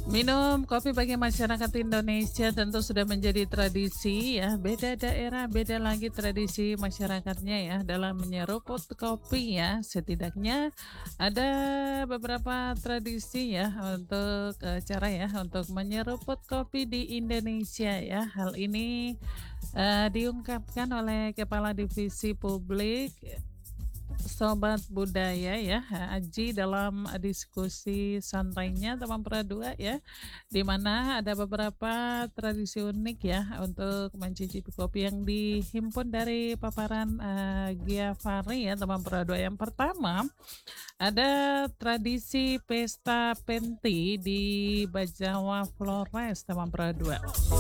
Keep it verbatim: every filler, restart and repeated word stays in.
Minum kopi bagi masyarakat Indonesia tentu sudah menjadi tradisi ya. Beda daerah, beda lagi tradisi masyarakatnya ya dalam menyeruput kopi ya. Setidaknya ada beberapa tradisi ya untuk eh, cara ya untuk menyeruput kopi di Indonesia ya. Hal ini eh, diungkapkan oleh Kepala Divisi Publik Sobat Budaya ya, Aji dalam diskusi santainya teman Pra dua ya, di mana ada beberapa tradisi unik ya untuk mencicipi kopi yang dihimpun dari paparan eh, Giavari ya teman Pra dua. Yang pertama, ada tradisi pesta penti di Bajawa Flores teman Pra dua.